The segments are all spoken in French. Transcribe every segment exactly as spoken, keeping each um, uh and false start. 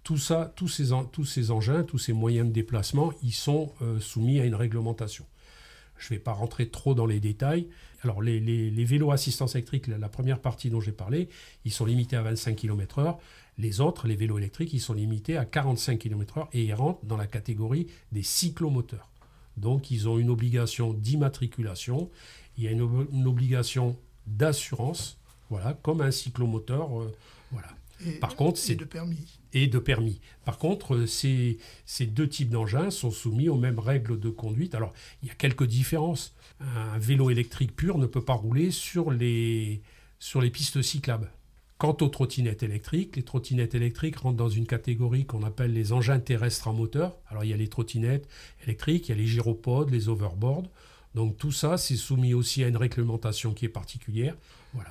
tout ça, tous ces, en, tous ces engins, tous ces moyens de déplacement, ils sont euh, soumis à une réglementation. Je ne vais pas rentrer trop dans les détails. Alors, les, les, les vélos à assistance électrique, la, la première partie dont j'ai parlé, ils sont limités à vingt-cinq kilomètres heure. Les autres, les vélos électriques, ils sont limités à quarante-cinq kilomètres heure et ils rentrent dans la catégorie des cyclomoteurs. Donc, ils ont une obligation d'immatriculation. Il y a une, ob- une obligation d'assurance, voilà, comme un cyclomoteur. Euh, voilà. Et, Par contre, c'est et de permis. Et de permis. Par contre, ces, ces deux types d'engins sont soumis aux mêmes règles de conduite. Alors, il y a quelques différences. Un vélo électrique pur ne peut pas rouler sur les, sur les pistes cyclables. Quant aux trottinettes électriques, les trottinettes électriques rentrent dans une catégorie qu'on appelle les engins terrestres à moteur. Alors, il y a les trottinettes électriques, il y a les gyropodes, les overboards. Donc, tout ça, c'est soumis aussi à une réglementation qui est particulière. Voilà.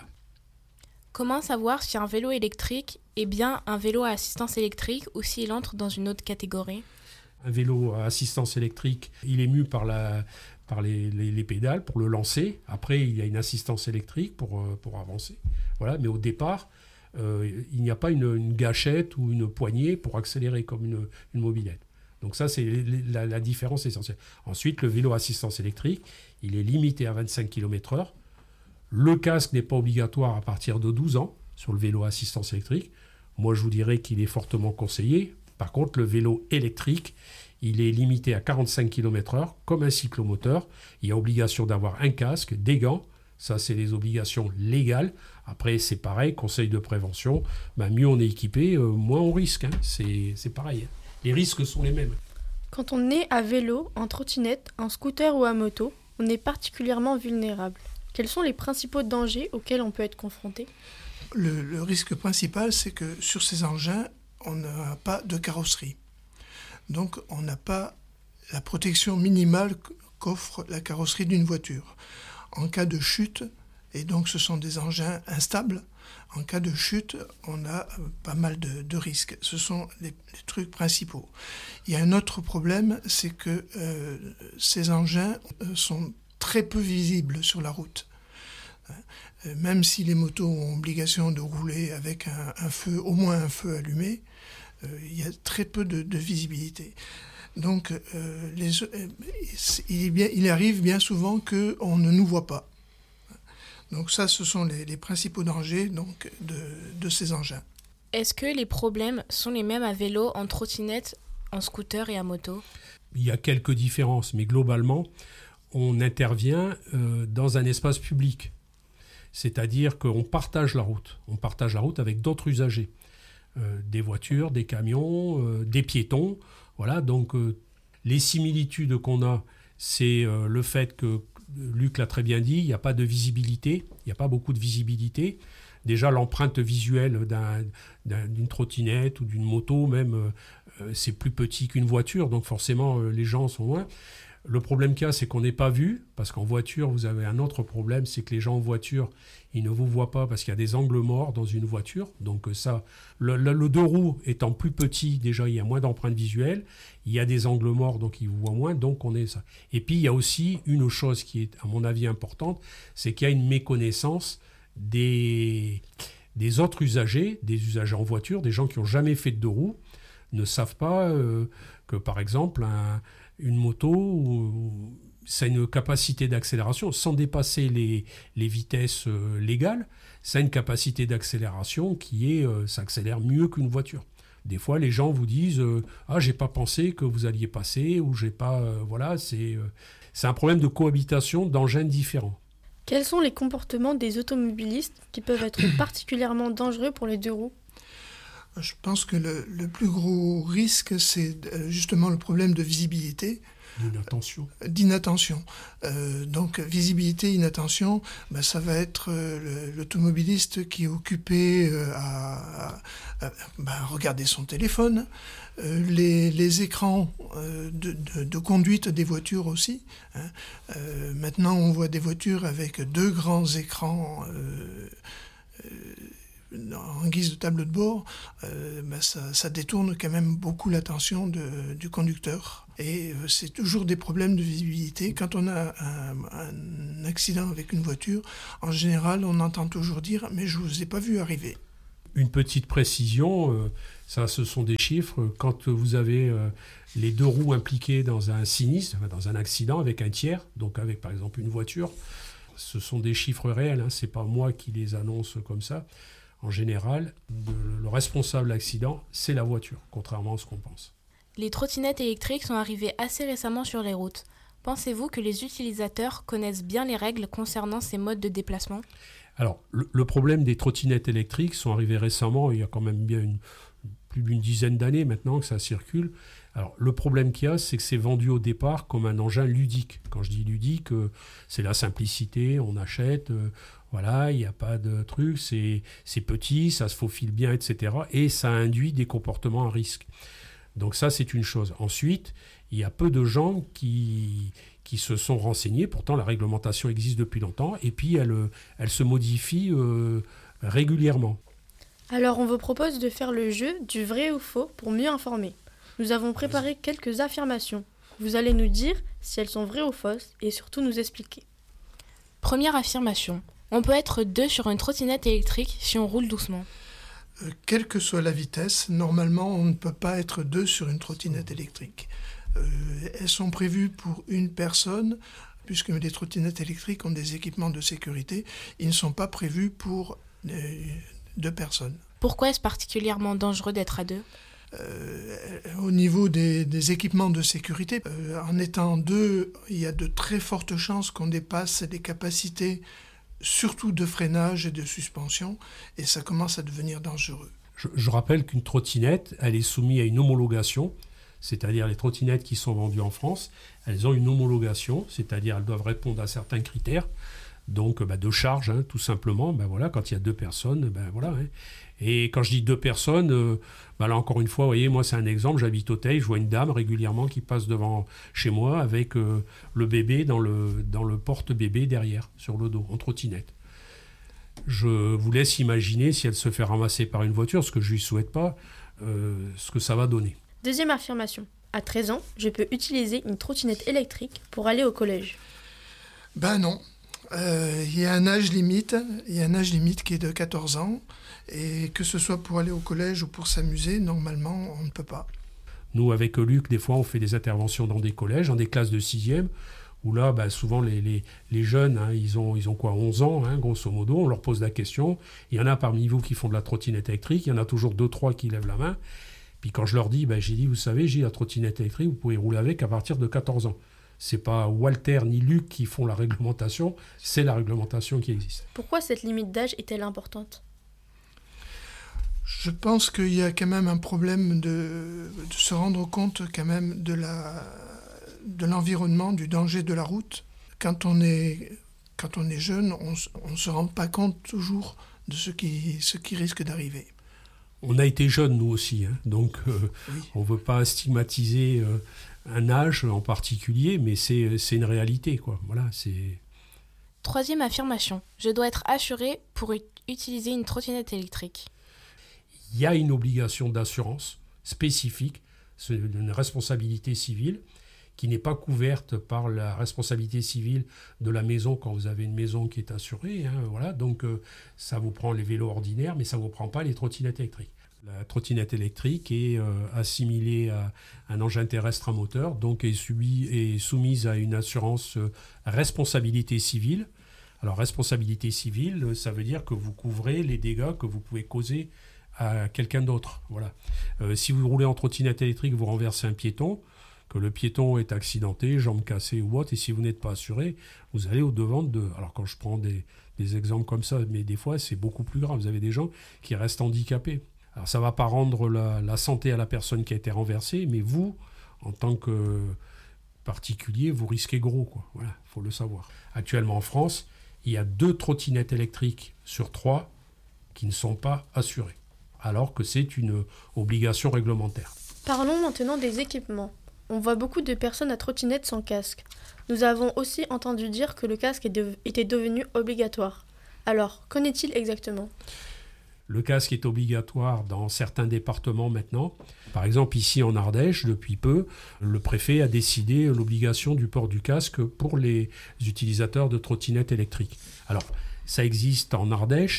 Comment savoir si un vélo électrique est bien un vélo à assistance électrique ou s'il entre dans une autre catégorie ? Un vélo à assistance électrique, il est mu par, la, par les, les, les pédales pour le lancer. Après, il y a une assistance électrique pour, pour avancer. Voilà. Mais au départ, euh, il n'y a pas une, une gâchette ou une poignée pour accélérer comme une, une mobilette. Donc ça, c'est la, la différence essentielle. Ensuite, le vélo à assistance électrique, il est limité à vingt-cinq kilomètres heure. Le casque n'est pas obligatoire à partir de douze ans sur le vélo à assistance électrique. Moi, je vous dirais qu'il est fortement conseillé. Par contre, le vélo électrique, il est limité à quarante-cinq kilomètres heure, comme un cyclomoteur. Il y a obligation d'avoir un casque, des gants. Ça, c'est les obligations légales. Après, c'est pareil, conseil de prévention. Ben, mieux on est équipé, euh, moins on risque. Hein. C'est, c'est pareil. Les risques sont les mêmes. Quand on est à vélo, en trottinette, en scooter ou à moto, on est particulièrement vulnérable. Quels sont les principaux dangers auxquels on peut être confronté ? Le, le risque principal, c'est que sur ces engins, on n'a pas de carrosserie. Donc, on n'a pas la protection minimale qu'offre la carrosserie d'une voiture. En cas de chute, et donc ce sont des engins instables, en cas de chute, on a pas mal de, de risques. Ce sont les, les trucs principaux. Il y a un autre problème, c'est que euh, ces engins sont très peu visibles sur la route. Même si les motos ont obligation de rouler avec un, un feu, au moins un feu allumé, euh, il y a très peu de, de visibilité. Donc, euh, les, euh, il, bien, il arrive bien souvent qu'on ne nous voit pas. Donc ça, ce sont les, les principaux dangers donc, de, de ces engins. Est-ce que les problèmes sont les mêmes à vélo, en trottinette, en scooter et à moto ? Il y a quelques différences, mais globalement, on intervient euh, dans un espace public. C'est-à-dire qu'on partage la route. On partage la route avec d'autres usagers. Euh, des voitures, des camions, euh, des piétons. Voilà, donc euh, les similitudes qu'on a, c'est euh, le fait que, Luc l'a très bien dit, il n'y a pas de visibilité, il n'y a pas beaucoup de visibilité. Déjà, l'empreinte visuelle d'un, d'un, d'une trottinette ou d'une moto, même, euh, c'est plus petit qu'une voiture, donc forcément, euh, les gens sont loin. Le problème qu'il y a, c'est qu'on n'est pas vu, parce qu'en voiture, vous avez un autre problème, c'est que les gens en voiture, ils ne vous voient pas parce qu'il y a des angles morts dans une voiture. Donc ça, le, le, le deux roues étant plus petit, déjà, il y a moins d'empreintes visuelles. Il y a des angles morts, donc ils vous voient moins, donc on est ça. Et puis, il y a aussi une chose qui est, à mon avis, importante, c'est qu'il y a une méconnaissance des, des autres usagers, des usagers en voiture, des gens qui n'ont jamais fait de deux roues, ne savent pas euh, que, par exemple, un... une moto, ça a une capacité d'accélération, sans dépasser les, les vitesses euh, légales, ça a une capacité d'accélération qui est, euh, ça accélère mieux qu'une voiture. Des fois, les gens vous disent euh, « Ah, j'ai pas pensé que vous alliez passer » ou « j'ai pas... Euh, » Voilà, c'est, euh, c'est un problème de cohabitation d'engins différents. Quels sont les comportements des automobilistes qui peuvent être particulièrement dangereux pour les deux roues ? Je pense que le, le plus gros risque, c'est justement le problème de visibilité. D'inattention. Euh, d'inattention. Euh, donc, visibilité, inattention, ben, ça va être euh, l'automobiliste qui est occupé euh, à, à, à ben, regarder son téléphone, euh, les, les écrans euh, de, de, de conduite des voitures aussi. Hein. Euh, maintenant, on voit des voitures avec deux grands écrans euh, euh, en guise de tableau de bord, euh, ben ça, ça détourne quand même beaucoup l'attention de, du conducteur. Et euh, c'est toujours des problèmes de visibilité. Quand on a un, un accident avec une voiture, en général, on entend toujours dire « mais je ne vous ai pas vu arriver ». Une petite précision, euh, ça ce sont des chiffres. Quand vous avez euh, les deux roues impliquées dans un sinistre, dans un accident avec un tiers, donc avec par exemple une voiture, ce sont des chiffres réels, hein, ce n'est pas moi qui les annonce comme ça. En général, le, le responsable de l'accident, c'est la voiture, contrairement à ce qu'on pense. Les trottinettes électriques sont arrivées assez récemment sur les routes. Pensez-vous que les utilisateurs connaissent bien les règles concernant ces modes de déplacement ? Alors, le, le problème des trottinettes électriques sont arrivées récemment, il y a quand même bien une, plus d'une dizaine d'années maintenant que ça circule. Alors, le problème qu'il y a, c'est que c'est vendu au départ comme un engin ludique. Quand je dis ludique, euh, c'est la simplicité, on achète, euh, voilà, il n'y a pas de truc, c'est, c'est petit, ça se faufile bien, et cetera. Et ça induit des comportements à risque. Donc ça, c'est une chose. Ensuite, il y a peu de gens qui, qui se sont renseignés. Pourtant, la réglementation existe depuis longtemps. Et puis, elle, elle se modifie euh, régulièrement. Alors, on vous propose de faire le jeu du vrai ou faux pour mieux informer. Nous avons préparé quelques affirmations. Vous allez nous dire si elles sont vraies ou fausses et surtout nous expliquer. Première affirmation. On peut être deux sur une trottinette électrique si on roule doucement. Euh, quelle que soit la vitesse, normalement, on ne peut pas être deux sur une trottinette électrique. Euh, elles sont prévues pour une personne, puisque les trottinettes électriques ont des équipements de sécurité. Ils ne sont pas prévus pour euh, deux personnes. Pourquoi est-ce particulièrement dangereux d'être à deux ? Euh, au niveau des, des équipements de sécurité, euh, en étant deux, il y a de très fortes chances qu'on dépasse les capacités, surtout de freinage et de suspension, et ça commence à devenir dangereux. Je, je rappelle qu'une trottinette, elle est soumise à une homologation, c'est-à-dire les trottinettes qui sont vendues en France, elles ont une homologation, c'est-à-dire elles doivent répondre à certains critères, donc bah, de charge, hein, tout simplement. Ben, voilà, quand il y a deux personnes, ben, voilà. Hein. Et quand je dis deux personnes, euh, ben, là encore une fois, vous voyez, moi c'est un exemple, j'habite au Teil, je vois une dame régulièrement qui passe devant chez moi avec euh, le bébé dans le, dans le porte-bébé derrière, sur le dos, en trottinette. Je vous laisse imaginer si elle se fait ramasser par une voiture, ce que je ne lui souhaite pas, euh, ce que ça va donner. Deuxième affirmation. À treize ans, je peux utiliser une trottinette électrique pour aller au collège. Ben non. Il euh, y a un âge limite, il y a un âge limite qui est de quatorze ans, et que ce soit pour aller au collège ou pour s'amuser, normalement, on ne peut pas. Nous, avec Luc, des fois, on fait des interventions dans des collèges, dans des classes de sixième, où là, bah, souvent, les, les, les jeunes, hein, ils, ont, ils ont quoi, onze ans, hein, grosso modo, on leur pose la question. Il y en a parmi vous qui font de la trottinette électrique, il y en a toujours deux, trois qui lèvent la main. Puis quand je leur dis, bah, j'ai dit, vous savez, j'ai la trottinette électrique, vous pouvez rouler avec à partir de quatorze ans. C'est pas Walter ni Luc qui font la réglementation, c'est la réglementation qui existe. Pourquoi cette limite d'âge est-elle importante ? Je pense qu'il y a quand même un problème de, de se rendre compte quand même de, la, de l'environnement, du danger de la route. Quand on est, quand on est jeune, on ne se rend pas compte toujours de ce qui, ce qui risque d'arriver. On a été jeunes, nous aussi, hein, donc euh, oui. On ne veut pas stigmatiser euh, un âge en particulier, mais c'est, c'est une réalité, quoi. Voilà, c'est... Troisième affirmation. Je dois être assuré pour ut- utiliser une trottinette électrique. Il y a une obligation d'assurance spécifique, c'est une responsabilité civile qui n'est pas couverte par la responsabilité civile de la maison quand vous avez une maison qui est assurée. Hein, voilà. Donc euh, ça vous prend les vélos ordinaires, mais ça ne vous prend pas les trottinettes électriques. La trottinette électrique est euh, assimilée à un engin terrestre à moteur, donc est, subi, est soumise à une assurance euh, responsabilité civile. Alors responsabilité civile, ça veut dire que vous couvrez les dégâts que vous pouvez causer à quelqu'un d'autre. Voilà. Euh, si vous roulez en trottinette électrique, vous renversez un piéton, que le piéton est accidenté, jambe cassée ou autre, et si vous n'êtes pas assuré, vous allez au-devant de... Alors quand je prends des, des exemples comme ça, mais des fois c'est beaucoup plus grave, vous avez des gens qui restent handicapés. Alors ça ne va pas rendre la, la santé à la personne qui a été renversée, mais vous, en tant que particulier, vous risquez gros, quoi. Voilà, il faut le savoir. Actuellement en France, il y a deux trottinettes électriques sur trois qui ne sont pas assurées, alors que c'est une obligation réglementaire. Parlons maintenant des équipements. On voit beaucoup de personnes à trottinette sans casque. Nous avons aussi entendu dire que le casque était devenu obligatoire. Alors, qu'en est-il exactement ? Le casque est obligatoire dans certains départements maintenant. Par exemple, ici en Ardèche, depuis peu, le préfet a décidé l'obligation du port du casque pour les utilisateurs de trottinettes électriques. Alors, ça existe en Ardèche.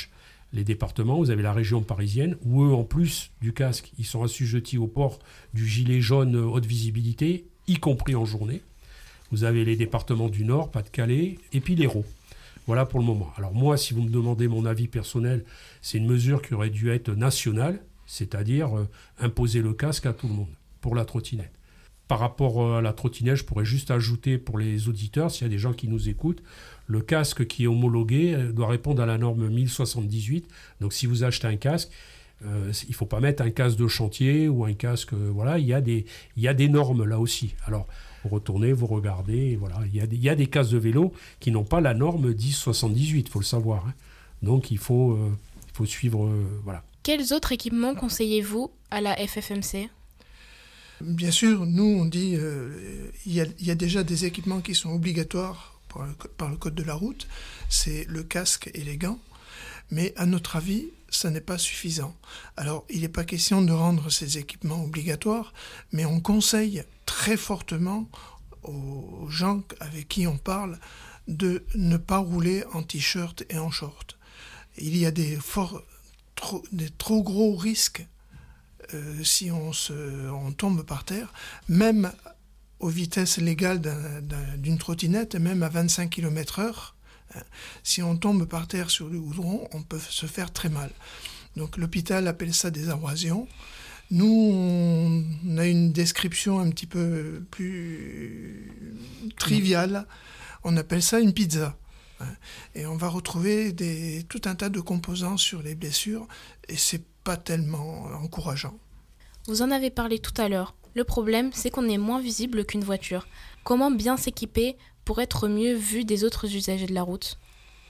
les départements, vous avez la région parisienne, où eux, en plus du casque, ils sont assujettis au port du gilet jaune haute visibilité, y compris en journée. Vous avez les départements du Nord, Pas-de-Calais, et puis l'Hérault. Voilà pour le moment. Alors moi, si vous me demandez mon avis personnel, c'est une mesure qui aurait dû être nationale, c'est-à-dire euh, imposer le casque à tout le monde pour la trottinette. Par rapport à la trottinette, je pourrais juste ajouter pour les auditeurs, s'il y a des gens qui nous écoutent, le casque qui est homologué doit répondre à la norme mille soixante-dix-huit. Donc si vous achetez un casque, euh, il ne faut pas mettre un casque de chantier ou un casque... Euh, voilà, il y a des, il y a des normes là aussi. Alors, vous retournez, vous regardez, voilà. Il y a des, il y a des casques de vélo qui n'ont pas la norme dix soixante-dix-huit, il faut le savoir. Hein. Donc il faut, euh, il faut suivre... Euh, voilà. Quels autres équipements conseillez-vous à la F F M C ? Bien sûr, nous on dit euh, il y a, il y a déjà des équipements qui sont obligatoires par le, par le code de la route, c'est le casque et les gants, mais à notre avis, ça n'est pas suffisant. Alors, il n'est pas question de rendre ces équipements obligatoires, mais on conseille très fortement aux gens avec qui on parle de ne pas rouler en t-shirt et en short. Il y a des, forts, trop, des trop gros risques Euh, si on, se, on tombe par terre, même aux vitesses légales d'un, d'un, d'une trottinette, même à vingt-cinq kilomètres heure, hein, si on tombe par terre sur le goudron, on peut se faire très mal. Donc l'hôpital appelle ça des abrasions. Nous, on a une description un petit peu plus triviale. On appelle ça une pizza. Et on va retrouver des, tout un tas de composants sur les blessures, et c'est pas tellement encourageant. Vous en avez parlé tout à l'heure. Le problème, c'est qu'on est moins visible qu'une voiture. Comment bien s'équiper pour être mieux vu des autres usagers de la route ?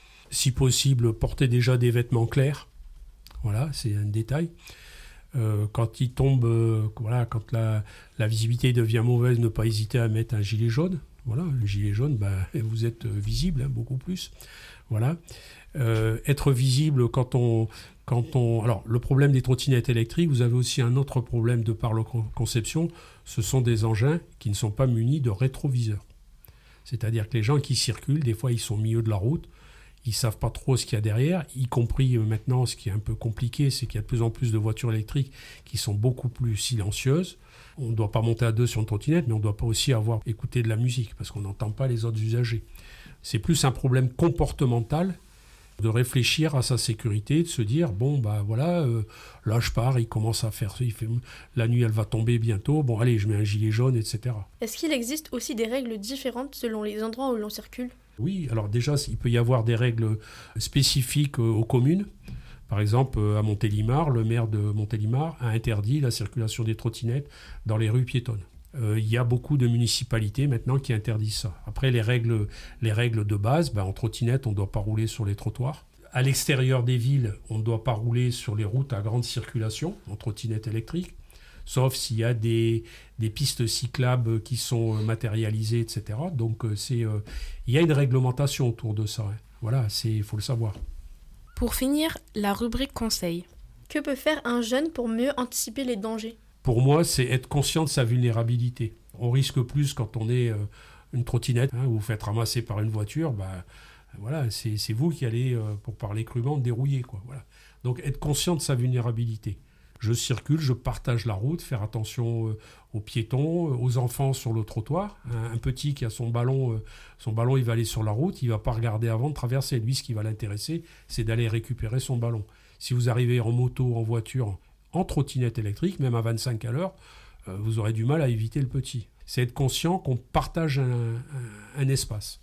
Si possible, portez déjà des vêtements clairs. Voilà, c'est un détail. Euh, quand il tombe, euh, voilà, quand la, la visibilité devient mauvaise, ne pas hésiter à mettre un gilet jaune. Voilà, le gilet jaune, bah, vous êtes visible, hein, beaucoup plus. Voilà. Euh, être visible quand on, quand on... Alors, le problème des trottinettes électriques, vous avez aussi un autre problème de par leur conception, ce sont des engins qui ne sont pas munis de rétroviseurs. C'est-à-dire que les gens qui circulent, des fois, ils sont au milieu de la route, ils ne savent pas trop ce qu'il y a derrière, y compris maintenant, ce qui est un peu compliqué, c'est qu'il y a de plus en plus de voitures électriques qui sont beaucoup plus silencieuses. On ne doit pas monter à deux sur une trottinette, mais on ne doit pas aussi avoir écouté de la musique, parce qu'on n'entend pas les autres usagers. C'est plus un problème comportemental de réfléchir à sa sécurité, de se dire, bon, bah voilà, euh, là je pars, il commence à faire... Il fait, la nuit, elle va tomber bientôt, bon, allez, je mets un gilet jaune, et cetera. Est-ce qu'il existe aussi des règles différentes selon les endroits où l'on circule ? Oui, alors déjà, il peut y avoir des règles spécifiques aux communes. Par exemple, à Montélimar, le maire de Montélimar a interdit la circulation des trottinettes dans les rues piétonnes. Euh, il y a beaucoup de municipalités maintenant qui interdisent ça. Après, les règles, les règles de base, ben, en trottinette, on ne doit pas rouler sur les trottoirs. À l'extérieur des villes, on ne doit pas rouler sur les routes à grande circulation, en trottinette électrique, sauf s'il y a des, des pistes cyclables qui sont matérialisées, et cetera. Donc, c'est, euh, il y a une réglementation autour de ça. Hein. Voilà, il faut le savoir. Pour finir, la rubrique conseil. Que peut faire un jeune pour mieux anticiper les dangers ? Pour moi, c'est être conscient de sa vulnérabilité. On risque plus quand on est euh, une trottinette, hein, vous vous faites ramasser par une voiture, bah, voilà, c'est, c'est vous qui allez, euh, pour parler crûment, dérouiller, quoi, voilà. Donc être conscient de sa vulnérabilité. Je circule, je partage la route, faire attention euh, aux piétons, euh, aux enfants sur le trottoir. Un, un petit qui a son ballon, euh, son ballon, il va aller sur la route, il ne va pas regarder avant de traverser. Lui, ce qui va l'intéresser, c'est d'aller récupérer son ballon. Si vous arrivez en moto, en voiture, en trottinette électrique, même à vingt-cinq à l'heure, euh, vous aurez du mal à éviter le petit. C'est être conscient qu'on partage un, un, un espace.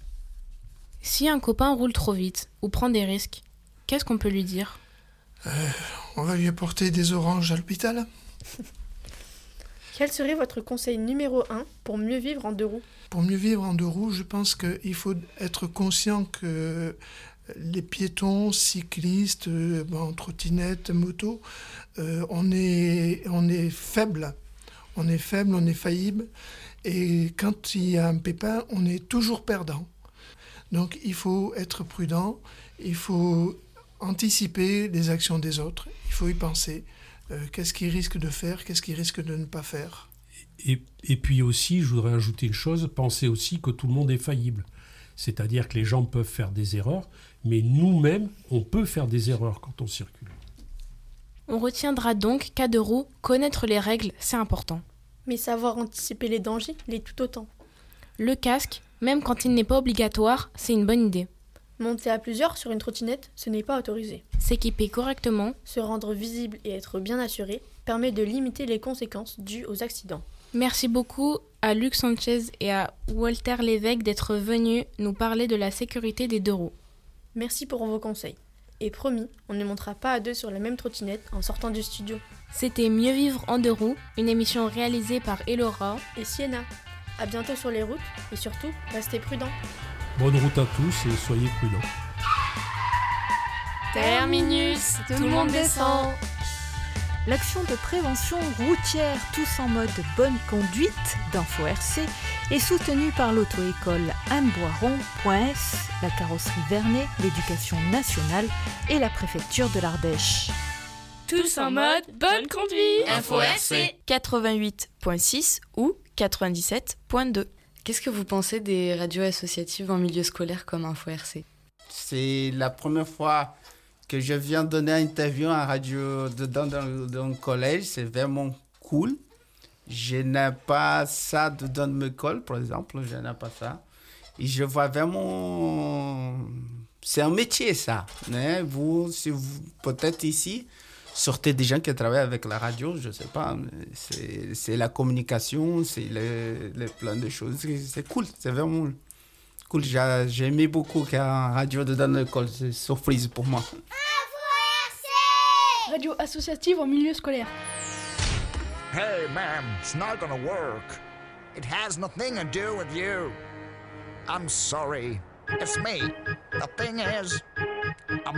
Si un copain roule trop vite ou prend des risques, qu'est-ce qu'on peut lui dire ? euh, On va lui apporter des oranges à l'hôpital. Quel serait votre conseil numéro un pour mieux vivre en deux roues ? Pour mieux vivre en deux roues, je pense qu'il faut être conscient que les piétons, cyclistes, bon, trottinettes, motos, euh, on est, on est faible. On est faible, on est faillible. Et quand il y a un pépin, on est toujours perdant. Donc il faut être prudent, il faut anticiper les actions des autres, il faut y penser. Euh, qu'est-ce qu'ils risquent de faire, qu'est-ce qu'ils risquent de ne pas faire. Et, et puis aussi, je voudrais ajouter une chose, pensez aussi que tout le monde est faillible. C'est-à-dire que les gens peuvent faire des erreurs, mais nous-mêmes, on peut faire des erreurs quand on circule. On retiendra donc qu'à deux roues, connaître les règles, c'est important. Mais savoir anticiper les dangers l'est tout autant. Le casque, même quand il n'est pas obligatoire, c'est une bonne idée. Monter à plusieurs sur une trottinette, ce n'est pas autorisé. S'équiper correctement, se rendre visible et être bien assuré permet de limiter les conséquences dues aux accidents. Merci beaucoup à Luc Sanchez et à Walter Lévesque d'être venus nous parler de la sécurité des deux roues. Merci pour vos conseils. Et promis, on ne montera pas à deux sur la même trottinette en sortant du studio. C'était Mieux vivre en deux roues, une émission réalisée par Elora et Sienna. À bientôt sur les routes et surtout, restez prudents. Bonne route à tous et soyez prudents. Terminus, tout le monde descend. L'action de prévention routière Tous en mode bonne conduite d'Info R C est soutenue par l'auto-école Anne Boiron.s, la carrosserie Vernet, l'éducation nationale et la préfecture de l'Ardèche. Tous en mode bonne conduite. Info R C quatre-vingt-huit virgule six ou quatre-vingt-dix-sept virgule deux. Qu'est-ce que vous pensez des radios associatives en milieu scolaire comme Info R C ? C'est la première fois que je viens donner une interview en radio dedans dans, dans le collège. C'est vraiment cool. Je n'ai pas ça dedans de mon école, par exemple. Je n'ai pas ça. Et je vois vraiment... C'est un métier, ça. Hein? Vous, si vous, peut-être ici, sortez des gens qui travaillent avec la radio, je ne sais pas. C'est, c'est la communication, c'est les, les plein de choses. C'est, c'est cool, c'est vraiment cool. J'ai, j'ai aimé beaucoup qu'il y ait une radio dedans de l'école. C'est une surprise pour moi. Radio associative en milieu scolaire. Hey, ma'am, it's not gonna work. It has nothing to do with you. I'm sorry. It's me. The thing is, I'm